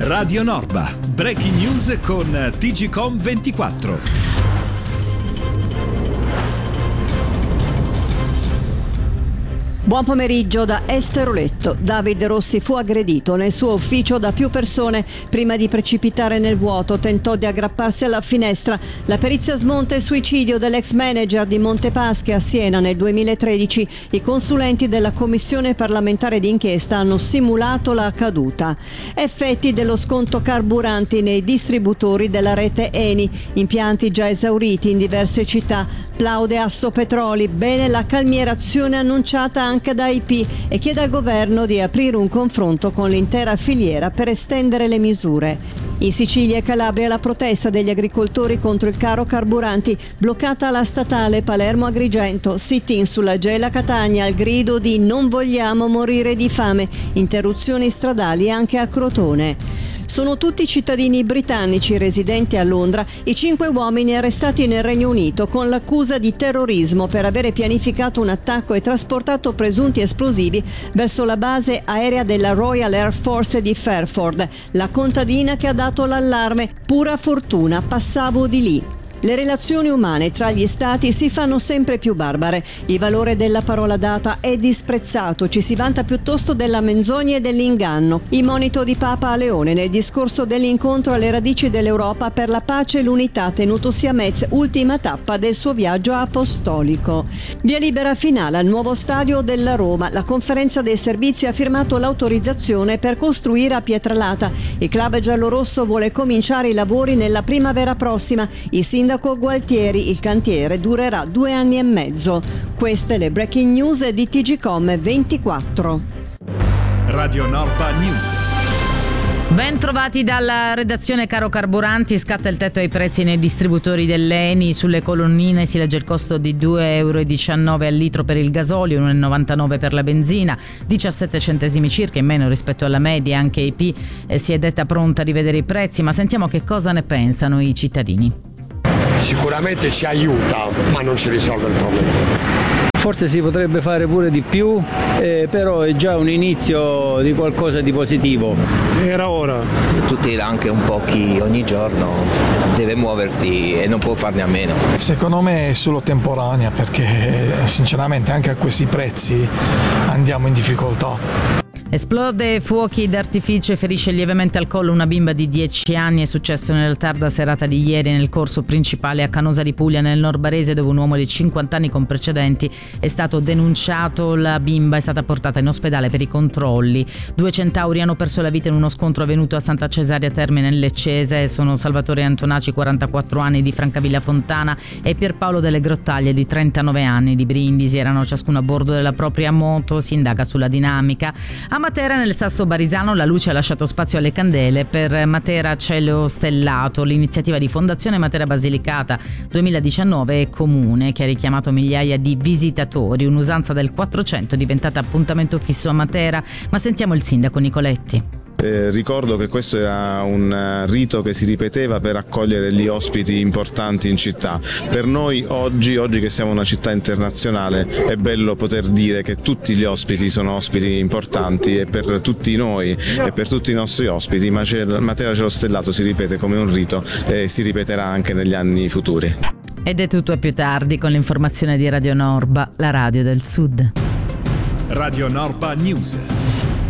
Radio Norba, breaking news con TGcom24. Buon pomeriggio da Esteroletto. David Rossi fu aggredito nel suo ufficio da più persone. Prima di precipitare nel vuoto tentò di aggrapparsi alla finestra. La perizia smonta il suicidio dell'ex manager di Montepaschi a Siena nel 2013. I consulenti della commissione parlamentare d'inchiesta hanno simulato la caduta. Effetti dello sconto carburanti nei distributori della rete Eni. Impianti già esauriti in diverse città. Plaude Assopetroli. Bene la calmierazione annunciata anche da IP e chiede al governo di aprire un confronto con l'intera filiera per estendere le misure. In Sicilia e Calabria la protesta degli agricoltori contro il caro carburanti, bloccata la statale Palermo-Agrigento, sit-in sulla Gela Catania al grido di non vogliamo morire di fame, interruzioni stradali anche a Crotone. Sono tutti cittadini britannici residenti a Londra i 5 uomini arrestati nel Regno Unito con l'accusa di terrorismo per avere pianificato un attacco e trasportato presunti esplosivi verso la base aerea della Royal Air Force di Fairford, la contadina che ha dato l'allarme. Pura fortuna, passavo di lì. Le relazioni umane tra gli stati si fanno sempre più barbare. Il valore della parola data è disprezzato, ci si vanta piuttosto della menzogna e dell'inganno. Il monito di Papa a Leone nel discorso dell'incontro alle radici dell'Europa per la pace e l'unità tenutosi a Metz, ultima tappa del suo viaggio apostolico. Via libera finale al nuovo stadio della Roma. La conferenza dei servizi ha firmato l'autorizzazione per costruire a Pietralata. Il club giallorosso vuole cominciare i lavori nella primavera prossima. Il sindaco Gualtieri, il cantiere durerà 2 anni e mezzo. Queste le breaking news di TGcom24. Radio Norba News. Ben trovati dalla redazione. Caro carburanti, scatta il tetto ai prezzi nei distributori dell'Eni. Sulle colonnine si legge il costo di 2,19 euro al litro per il gasolio, 1,99 per la benzina, 17 centesimi circa in meno rispetto alla media. Anche IP si è detta pronta a rivedere i prezzi, ma sentiamo che cosa ne pensano i cittadini. Sicuramente ci aiuta, ma non ci risolve il problema. Forse si potrebbe fare pure di più, però è già un inizio di qualcosa di positivo. Era ora. Tutti, anche un po' chi ogni giorno deve muoversi e non può farne a meno. Secondo me è solo temporanea, perché sinceramente anche a questi prezzi andiamo in difficoltà. Esplode fuochi d'artificio e ferisce lievemente al collo una bimba di 10 anni. È successo nella tarda serata di ieri nel corso principale a Canosa di Puglia, nel Nord Barese, dove un uomo di 50 anni con precedenti è stato denunciato. La bimba è stata portata in ospedale per i controlli. 2 centauri hanno perso la vita in uno scontro avvenuto a Santa Cesaria Termine nel Leccese. Sono Salvatore Antonaci, 44 anni, di Francavilla Fontana, e Pierpaolo delle Grottaglie, di 39 anni, di Brindisi. Erano ciascuno a bordo della propria moto. Si indaga sulla dinamica. A Matera, nel Sasso Barisano, la luce ha lasciato spazio alle candele. Per Matera Cielo Stellato, l'iniziativa di Fondazione Matera Basilicata 2019 è comune, che ha richiamato migliaia di visitatori. Un'usanza del 400 diventata appuntamento fisso a Matera, ma sentiamo il sindaco Nicoletti. Ricordo che questo era un rito che si ripeteva per accogliere gli ospiti importanti in città. Per noi oggi che siamo una città internazionale, è bello poter dire che tutti gli ospiti sono ospiti importanti, e per tutti noi e per tutti i nostri ospiti Matera Cielo Stellato si ripete come un rito e si ripeterà anche negli anni futuri. Ed è tutto a più tardi con l'informazione di Radio Norba, la radio del Sud. Radio Norba News.